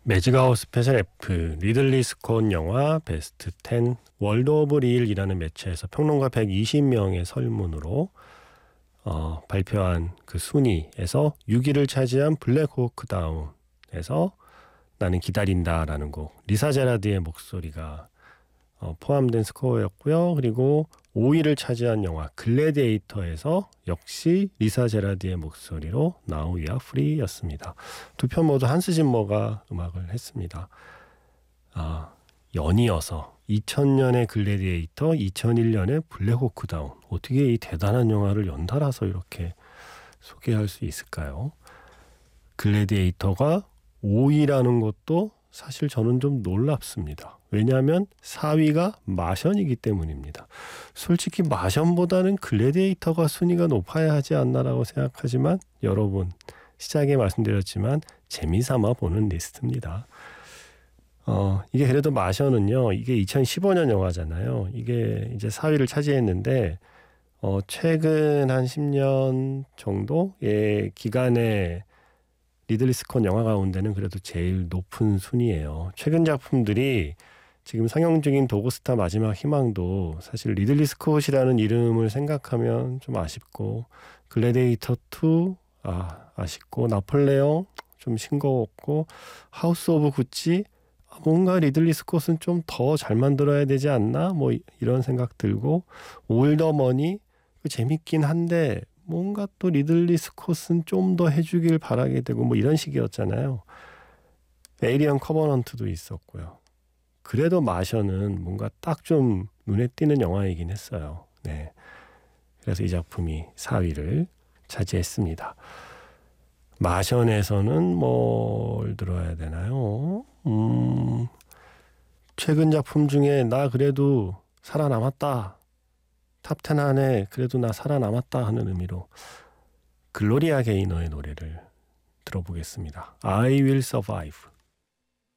매직아웃 스페셜 F 리들리 스콧 영화 베스트 10 월드 오브 리일이라는 매체에서 평론가 120명의 설문으로 발표한 그 순위에서 6위를 차지한 블랙 호크 다운에서 나는 기다린다라는 곡 리사 제라드의 목소리가 포함된 스코어였고요. 그리고 5위를 차지한 영화 글래디에이터에서 역시 리사 제라드의 목소리로 Now We Are Free였습니다. 두 편 모두 한스 짐머가 음악을 했습니다. 연이어서 2000년의 글래디에이터, 2001년의 블랙 호크 다운. 어떻게 이 대단한 영화를 연달아서 이렇게 소개할 수 있을까요? 글래디에이터가 5위라는 것도 사실 저는 좀 놀랍습니다. 왜냐하면 4위가 마션이기 때문입니다. 솔직히 마션보다는 글래디에이터가 순위가 높아야 하지 않나라고 생각하지만 여러분 시작에 말씀드렸지만 재미삼아 보는 리스트입니다. 이게 그래도 마션은요. 이게 2015년 영화잖아요. 이게 이제 4위를 차지했는데 최근 한 10년 정도의 기간에 리들리 스콧 영화 가운데는 그래도 제일 높은 순위예요. 최근 작품들이 지금 상영 중인 도그스타 마지막 희망도 사실 리들리 스콧이라는 이름을 생각하면 좀 아쉽고 글래디에이터 2 아쉽고 나폴레옹 좀 싱거웠고 하우스 오브 구찌 뭔가 리들리 스콧은 좀 더 잘 만들어야 되지 않나 뭐 이런 생각 들고 올더 머니 재밌긴 한데 뭔가 또 리들리 스콧은 좀 더 해주길 바라게 되고 뭐 이런 식이었잖아요. 에이리언 커버넌트도 있었고요. 그래도 마션은 뭔가 딱 좀 눈에 띄는 영화이긴 했어요. 네, 그래서 이 작품이 4위를 차지했습니다. 마션에서는 뭘 들어야 되나요? 최근 작품 중에 나 그래도 살아남았다. 탑10 안에 그래도 나 살아남았다 하는 의미로 글로리아 게이너의 노래를 들어보겠습니다. I will survive.